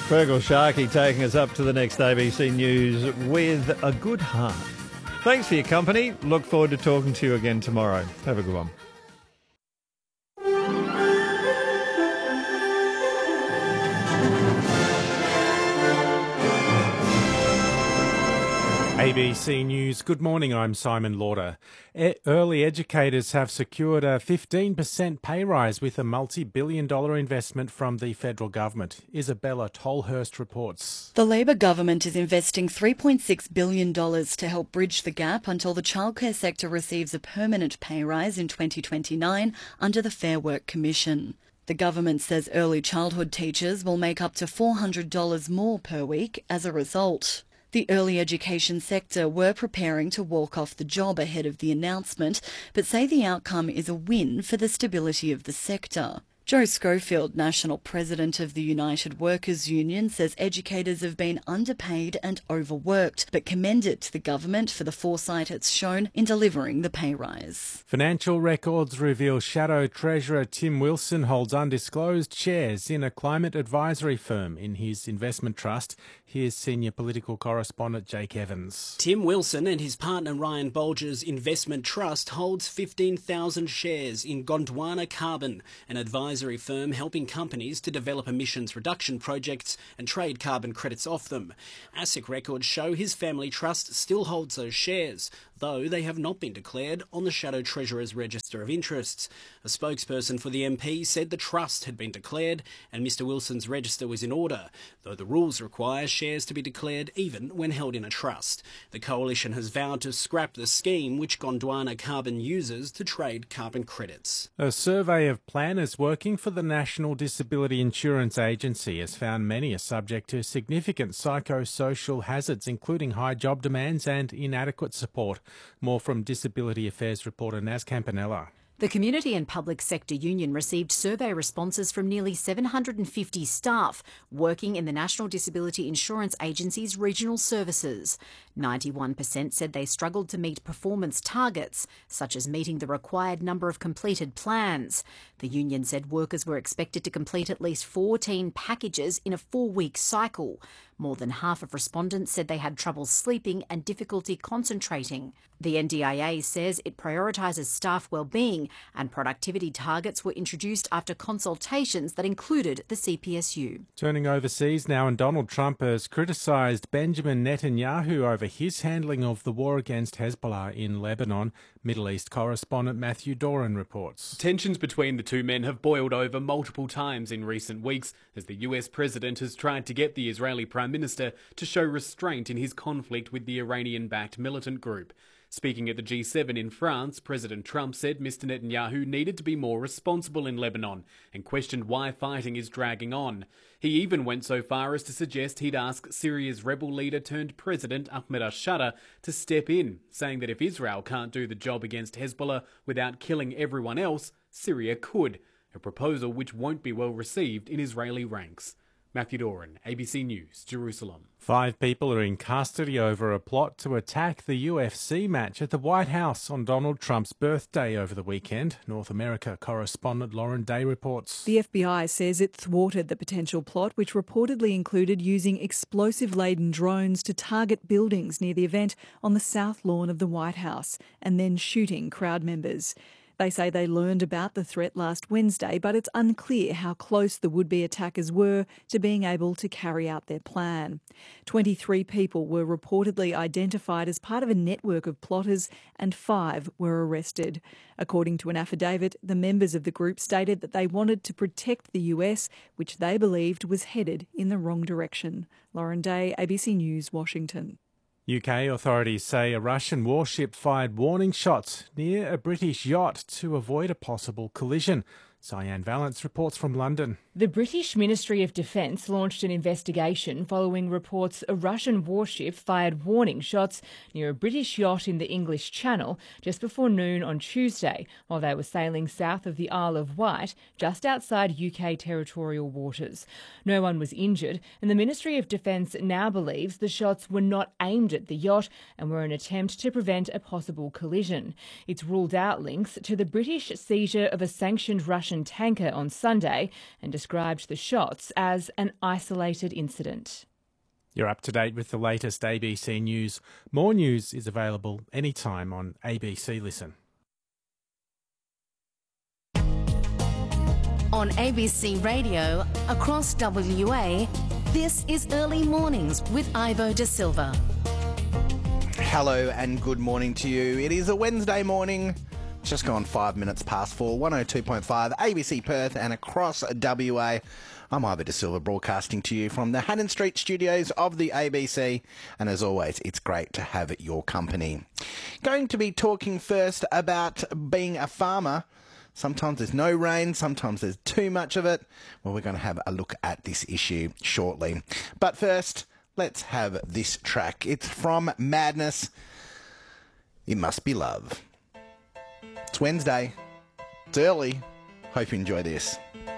Fergal Sharkey taking us up to the next ABC News with a good heart. Thanks for your company. Look forward to talking to you again tomorrow. Have a good one. ABC News. Good morning, I'm Simon Lauder. Early educators have secured a 15% pay rise with a multi-billion-dollar investment from the federal government. Isabella Tolhurst reports. The Labor government is investing $3.6 billion to help bridge the gap until the childcare sector receives a permanent pay rise in 2029 under the Fair Work Commission. The government says early childhood teachers will make up to $400 more per week as a result. The early education sector were preparing to walk off the job ahead of the announcement, but say the outcome is a win for the stability of the sector. Joe Schofield, National President of the United Workers Union, says educators have been underpaid and overworked, but commended the government for the foresight it's shown in delivering the pay rise. Financial records reveal Shadow Treasurer Tim Wilson holds undisclosed shares in a climate advisory firm in his investment trust. Here's senior political correspondent Jake Evans. Tim Wilson and his partner Ryan Bolger's investment trust holds 15,000 shares in Gondwana Carbon, an advisory firm helping companies to develop emissions reduction projects and trade carbon credits off them. ASIC records show his family trust still holds those shares, though they have not been declared on the Shadow Treasurer's Register of Interests. A spokesperson for the MP said the trust had been declared and Mr Wilson's register was in order, though the rules require shares to be declared even when held in a trust. The coalition has vowed to scrap the scheme which Gondwana Carbon uses to trade carbon credits. A survey of planners working for the National Disability Insurance Agency has found many are subject to significant psychosocial hazards, including high job demands and inadequate support. More from Disability Affairs reporter Naz Campanella. The Community and Public Sector Union received survey responses from nearly 750 staff working in the National Disability Insurance Agency's regional services. 91% said they struggled to meet performance targets, such as meeting the required number of completed plans. The union said workers were expected to complete at least 14 packages in a 4-week cycle. More than half of respondents said they had trouble sleeping and difficulty concentrating. The NDIA says it prioritises staff well-being, and productivity targets were introduced after consultations that included the CPSU. Turning overseas now, and Donald Trump has criticised Benjamin Netanyahu over his handling of the war against Hezbollah in Lebanon. Middle East correspondent Matthew Doran reports. Tensions between the two men have boiled over multiple times in recent weeks as the US president has tried to get the Israeli Prime Minister to show restraint in his conflict with the Iranian-backed militant group. Speaking at the G7 in France, President Trump said Mr Netanyahu needed to be more responsible in Lebanon and questioned why fighting is dragging on. He even went so far as to suggest he'd ask Syria's rebel leader turned president Ahmed al-Sharaa to step in, saying that if Israel can't do the job against Hezbollah without killing everyone else, Syria could, a proposal which won't be well received in Israeli ranks. Matthew Doran, ABC News, Jerusalem. 5 people are in custody over a plot to attack the UFC match at the White House on Donald Trump's birthday over the weekend. North America correspondent Lauren Day reports. The FBI says it thwarted the potential plot, which reportedly included using explosive-laden drones to target buildings near the event on the south lawn of the White House and then shooting crowd members. They say they learned about the threat last Wednesday, but it's unclear how close the would-be attackers were to being able to carry out their plan. 23 people were reportedly identified as part of a network of plotters and 5 were arrested. According to an affidavit, the members of the group stated that they wanted to protect the US, which they believed was headed in the wrong direction. Lauren Day, ABC News, Washington. UK authorities say a Russian warship fired warning shots near a British yacht to avoid a possible collision. Cyan Valance reports from London. The British Ministry of Defence launched an investigation following reports a Russian warship fired warning shots near a British yacht in the English Channel just before noon on Tuesday while they were sailing south of the Isle of Wight, just outside UK territorial waters. No one was injured, and the Ministry of Defence now believes the shots were not aimed at the yacht and were an attempt to prevent a possible collision. It's ruled out links to the British seizure of a sanctioned Russian Russian tanker on Sunday and described the shots as an isolated incident. You're up to date with the latest ABC News. More news is available anytime on ABC Listen. On ABC Radio, across WA, this is Early Mornings with Ivo De Silva. Hello and good morning to you. It is a Wednesday morning. It's just gone 5 minutes past 4, 102.5 ABC Perth and across WA. I'm Ivo De Silva broadcasting to you from the Haddon Street studios of the ABC. And as always, it's great to have your company. Going to be talking first about being a farmer. Sometimes there's no rain, sometimes there's too much of it. Well, we're going to have a look at this issue shortly. But first, let's have this track. It's from Madness. It Must Be Love. It's Wednesday. It's early. Hope you enjoy this.